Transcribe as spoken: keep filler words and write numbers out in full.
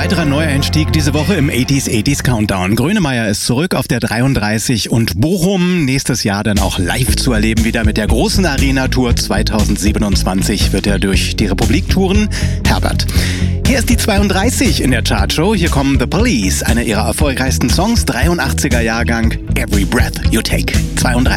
weiterer Neueinstieg diese Woche im achtziger achtziger Countdown. Grönemeyer ist zurück auf der dreiunddreißig und Bochum nächstes Jahr dann auch live zu erleben, wieder mit der großen Arena-Tour zweitausendsiebenundzwanzig wird er durch die Republik touren. Herbert. Hier ist die zweiunddreißig in der Chartshow. Hier kommen The Police, einer ihrer erfolgreichsten Songs, dreiundachtziger Jahrgang, Every Breath You Take. zweiunddreißig.